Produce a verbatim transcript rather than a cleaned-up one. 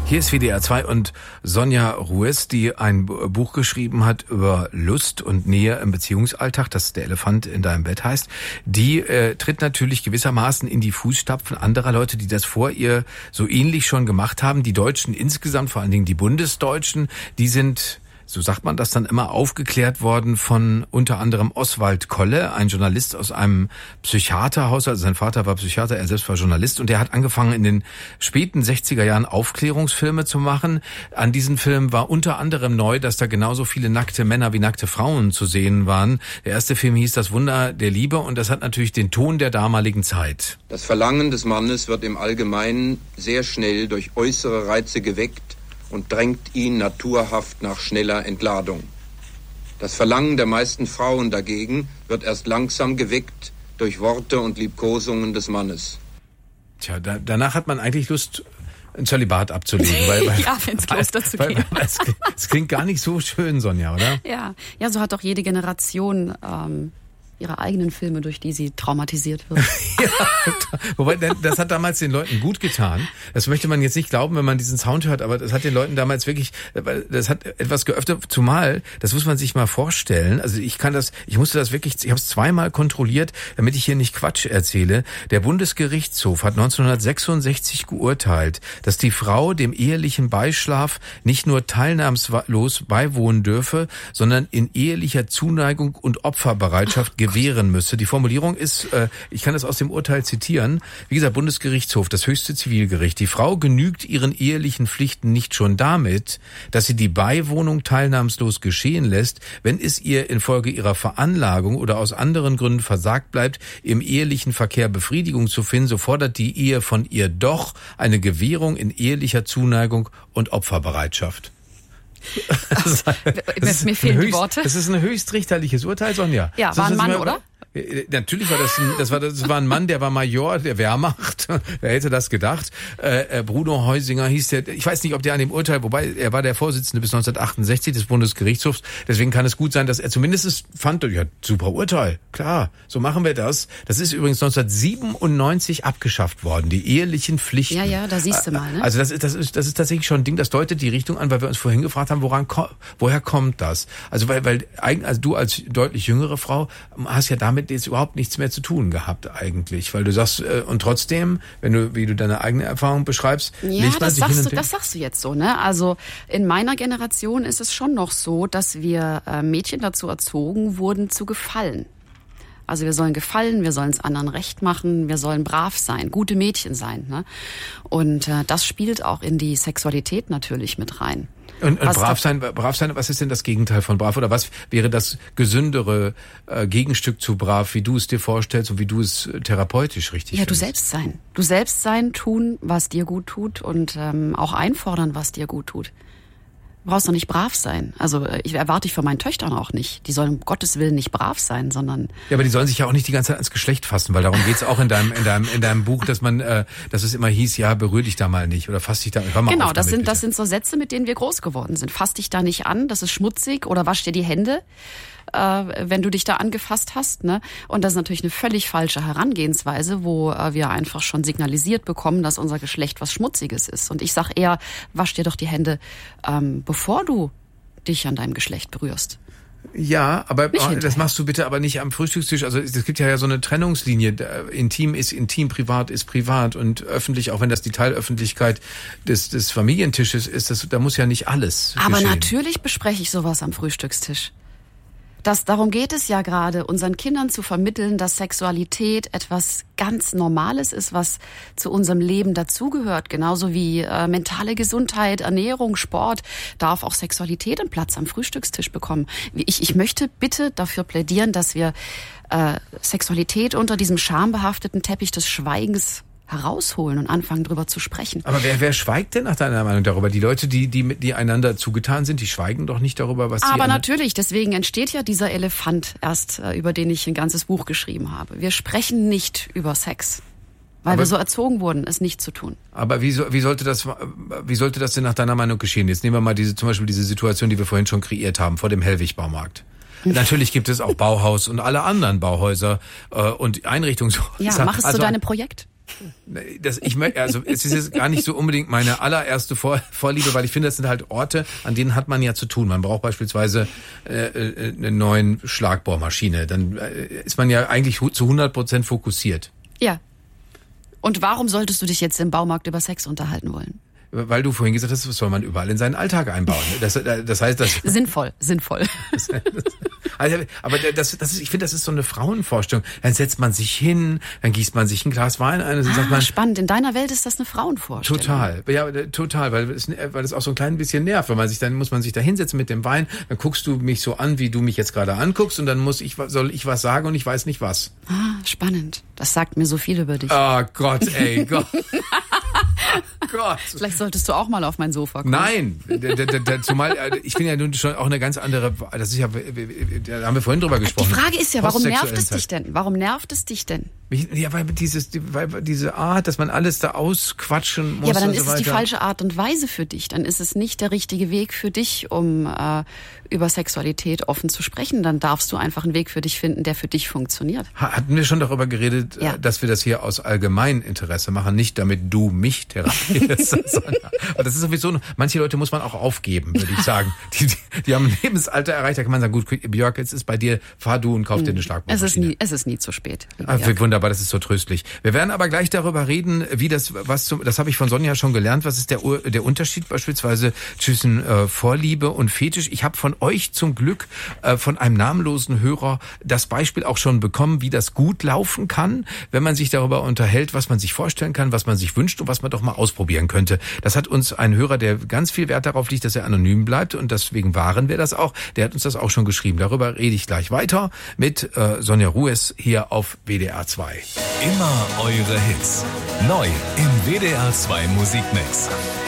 Hier ist W D R zwei und Sonja Ruiz, die ein Buch geschrieben hat über Lust und Nähe im Beziehungsalltag, das Der Elefant in deinem Bett heißt. Die äh, tritt natürlich gewissermaßen in die Fußstapfen anderer Leute, die das vor ihr so ähnlich schon gemacht haben. Die Deutschen insgesamt, vor allen Dingen die Bundesdeutschen, die sind... so sagt man das dann immer, aufgeklärt worden von unter anderem Oswald Kolle, ein Journalist aus einem Psychiaterhaus. Also sein Vater war Psychiater, er selbst war Journalist. Und der hat angefangen, in den späten sechziger Jahren Aufklärungsfilme zu machen. An diesen Filmen war unter anderem neu, dass da genauso viele nackte Männer wie nackte Frauen zu sehen waren. Der erste Film hieß Das Wunder der Liebe und das hat natürlich den Ton der damaligen Zeit. Das Verlangen des Mannes wird im Allgemeinen sehr schnell durch äußere Reize geweckt und drängt ihn naturhaft nach schneller Entladung. Das Verlangen der meisten Frauen dagegen wird erst langsam geweckt durch Worte und Liebkosungen des Mannes. Tja, da, danach hat man eigentlich Lust, ein Zölibat abzulegen. Weil, weil, ja, wenn es dazu weil, geht. Weil, es, es klingt gar nicht so schön, Sonja, oder? Ja, ja, so hat doch jede Generation ähm, ihre eigenen Filme, durch die sie traumatisiert wird. Ja, wobei, das hat damals den Leuten gut getan. Das möchte man jetzt nicht glauben, wenn man diesen Sound hört, aber das hat den Leuten damals wirklich, das hat etwas geöffnet, zumal, das muss man sich mal vorstellen, also ich kann das, ich musste das wirklich, ich habe es zweimal kontrolliert, damit ich hier nicht Quatsch erzähle. Der Bundesgerichtshof hat neunzehnhundertsechsundsechzig geurteilt, dass die Frau dem ehelichen Beischlaf nicht nur teilnahmslos beiwohnen dürfe, sondern in ehelicher Zuneigung und Opferbereitschaft gewähren müsse. Die Formulierung ist, äh, ich kann das aus dem Urteil zitieren, wie gesagt, Bundesgerichtshof, das höchste Zivilgericht. Die Frau genügt ihren ehelichen Pflichten nicht schon damit, dass sie die Beiwohnung teilnahmslos geschehen lässt, wenn es ihr infolge ihrer Veranlagung oder aus anderen Gründen versagt bleibt, im ehelichen Verkehr Befriedigung zu finden, so fordert die Ehe von ihr doch eine Gewährung in ehelicher Zuneigung und Opferbereitschaft. Das ist, mir fehlen höchst, die Worte. Das ist ein höchstrichterliches Urteil, Sonja. Ja, war ein Mann, oder? Natürlich war das ein, das war, das war ein Mann, der war Major der Wehrmacht. Wer hätte das gedacht? Äh, Bruno Heusinger hieß der, ich weiß nicht, ob der an dem Urteil, wobei er war der Vorsitzende bis neunzehnhundertachtundsechzig des Bundesgerichtshofs. Deswegen kann es gut sein, dass er zumindest fand, ja, super Urteil. Klar, so machen wir das. Das ist übrigens neunzehnhundertsiebenundneunzig abgeschafft worden, die ehelichen Pflichten. Ja, ja, da siehst du mal, ne? Also das ist, das ist, das ist tatsächlich schon ein Ding, das deutet die Richtung an, weil wir uns vorhin gefragt haben, woran, woher kommt das? Also weil, weil, also du als deutlich jüngere Frau hast ja damit jetzt überhaupt nichts mehr zu tun gehabt eigentlich, weil du sagst, äh, und trotzdem, wenn du, wie du deine eigene Erfahrung beschreibst, ja, legt man das sich hin sagst und du, das sagst du jetzt so, ne? Also in meiner Generation ist es schon noch so, dass wir äh, Mädchen dazu erzogen wurden, zu gefallen. Also wir sollen gefallen, wir sollen es anderen recht machen, wir sollen brav sein, gute Mädchen sein, ne? Und äh, das spielt auch in die Sexualität natürlich mit rein. Und, und brav sein, brav sein, was ist denn das Gegenteil von brav? Oder was wäre das gesündere äh, Gegenstück zu brav, wie du es dir vorstellst und wie du es therapeutisch richtig Ja, findest? du selbst sein. Du selbst sein, tun, was dir gut tut und ähm, auch einfordern, was dir gut tut. Du brauchst doch nicht brav sein. Also ich erwarte ich von meinen Töchtern auch nicht. Die sollen um Gottes Willen nicht brav sein, sondern... Ja, aber die sollen sich ja auch nicht die ganze Zeit ans Geschlecht fassen, weil darum geht's auch in deinem in deinem in deinem Buch, dass man, äh, dass es immer hieß, ja, berühr dich da mal nicht oder fass dich da, hör mal Genau, auf das damit, sind bitte. das sind so Sätze, mit denen wir groß geworden sind. Fass dich da nicht an, das ist schmutzig, oder wasch dir die Hände, äh, wenn du dich da angefasst hast, ne? Und das ist natürlich eine völlig falsche Herangehensweise, wo äh, wir einfach schon signalisiert bekommen, dass unser Geschlecht was Schmutziges ist. Und ich sag eher, wasch dir doch die Hände, ähm, bevor du dich an deinem Geschlecht berührst. Ja, aber Nicht das hinterher. machst du bitte aber nicht am Frühstückstisch. Also es gibt ja so eine Trennungslinie. Intim ist intim, privat ist privat und öffentlich, auch wenn das die Teilöffentlichkeit des, des Familientisches ist, das, da muss ja nicht alles Aber geschehen. natürlich bespreche ich sowas am Frühstückstisch. Das, darum geht es ja gerade, unseren Kindern zu vermitteln, dass Sexualität etwas ganz Normales ist, was zu unserem Leben dazugehört. Genauso wie äh, mentale Gesundheit, Ernährung, Sport, darf auch Sexualität einen Platz am Frühstückstisch bekommen. Ich, ich möchte bitte dafür plädieren, dass wir äh, Sexualität unter diesem schambehafteten Teppich des Schweigens herausholen und anfangen, drüber zu sprechen. Aber wer, wer schweigt denn nach deiner Meinung darüber? Die Leute, die, die, die einander zugetan sind, die schweigen doch nicht darüber, was sie... Aber natürlich, deswegen entsteht ja dieser Elefant erst, über den ich ein ganzes Buch geschrieben habe. Wir sprechen nicht über Sex, weil aber, wir so erzogen wurden, es nicht zu tun. Aber wie, so, wie, sollte das, wie sollte das denn nach deiner Meinung geschehen? Jetzt nehmen wir mal diese, zum Beispiel diese Situation, die wir vorhin schon kreiert haben, vor dem Hellwig-Baumarkt. Natürlich gibt es auch Bauhaus und alle anderen Bauhäuser äh, und Einrichtungshäuser. Ja, mach es also, zu deinem Projekt. Das, ich möchte, also es ist jetzt gar nicht so unbedingt meine allererste Vor- Vorliebe, weil ich finde, das sind halt Orte, an denen hat man ja zu tun. Man braucht beispielsweise äh, äh, eine neue Schlagbohrmaschine. Dann äh, ist man ja eigentlich hu- zu hundert Prozent fokussiert. Ja. Und warum solltest du dich jetzt im Baumarkt über Sex unterhalten wollen? Weil du vorhin gesagt hast, das soll man überall in seinen Alltag einbauen. Das, das heißt, das sinnvoll, sinnvoll. Also, aber das, das ist, ich finde, das ist so eine Frauenvorstellung. Dann setzt man sich hin, dann gießt man sich ein Glas Wein ein und dann ah, sagt man. Spannend. In deiner Welt ist das eine Frauenvorstellung. Total, ja, total, weil es, weil es auch so ein klein bisschen nervt, weil man sich dann muss man sich da hinsetzen mit dem Wein. Dann guckst du mich so an, wie du mich jetzt gerade anguckst, und dann muss ich soll ich was sagen und ich weiß nicht was. Ah, spannend. Das sagt mir so viel über dich. Oh Gott, ey, Gott. Gott. Vielleicht solltest du auch mal auf mein Sofa kommen. Nein, d- d- d- zumal ich bin ja nun schon auch eine ganz andere, das ist ja, da haben wir vorhin drüber gesprochen. Die Frage ist ja, warum nervt es dich denn? Warum nervt es dich denn? Ja, weil dieses, weil diese Art, dass man alles da ausquatschen muss. Ja, aber dann und so ist es weiter. die falsche Art und Weise für dich. Dann ist es nicht der richtige Weg für dich, um äh, über Sexualität offen zu sprechen. Dann darfst du einfach einen Weg für dich finden, der für dich funktioniert. Hatten wir schon darüber geredet, ja. dass wir das hier aus allgemeinem Interesse machen, nicht damit du mich therapierst. Aber das ist sowieso, manche Leute muss man auch aufgeben, würde ich sagen. Die, die, die haben ein Lebensalter erreicht, da kann man sagen, gut, Björk, jetzt ist bei dir, fahr du und kauf dir eine Schlagbohrmaschine. Es ist nie, es ist nie zu spät. Ah, wunderbar, das ist so tröstlich. Wir werden aber gleich darüber reden, wie das, was zum, das habe ich von Sonja schon gelernt, was ist der, der Unterschied beispielsweise zwischen äh, Vorliebe und Fetisch. Ich habe von euch zum Glück, äh, von einem namenlosen Hörer, das Beispiel auch schon bekommen, wie das gut laufen kann, wenn man sich darüber unterhält, was man sich vorstellen kann, was man sich wünscht und was man doch mal ausprobieren könnte. Das hat uns ein Hörer, der ganz viel Wert darauf legt, dass er anonym bleibt, und deswegen waren wir das auch, der hat uns das auch schon geschrieben. Darüber rede ich gleich weiter mit äh, Sonja Rues hier auf W D R zwei. Immer eure Hits. Neu im W D R zwei Musikmix.